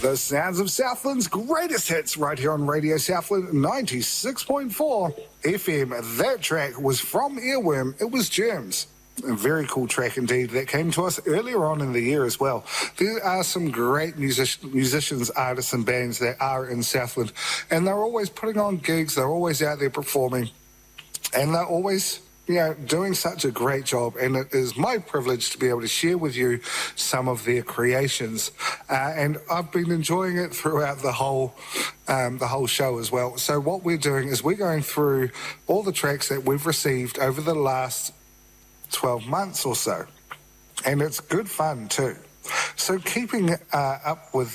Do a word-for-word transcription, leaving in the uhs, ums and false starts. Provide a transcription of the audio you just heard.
The sounds of Southland's greatest hits right here on Radio Southland ninety-six point four F M. That track was from Earworm. It was Germs. A very cool track indeed that came to us earlier on in the year as well. There are some great music- musicians, artists and bands that are in Southland, and they're always putting on gigs, they're always out there performing, and they're always, you know, doing such a great job, and it is my privilege to be able to share with you some of their creations. Uh, and I've been enjoying it throughout the whole um, the whole show as well. So what we're doing is we're going through all the tracks that we've received over the last twelve months or so, and it's good fun too. So keeping uh, up with